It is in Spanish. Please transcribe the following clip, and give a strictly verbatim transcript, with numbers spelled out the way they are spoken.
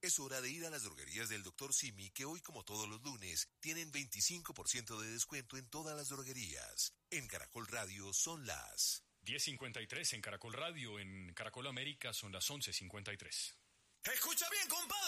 Es hora de ir a las droguerías del doctor Simi, que hoy, como todos los lunes, tienen veinticinco por ciento de descuento en todas las droguerías. En Caracol Radio son las diez cincuenta y tres en Caracol Radio, en Caracol América son las once cincuenta y tres. ¡Escucha bien, compadre!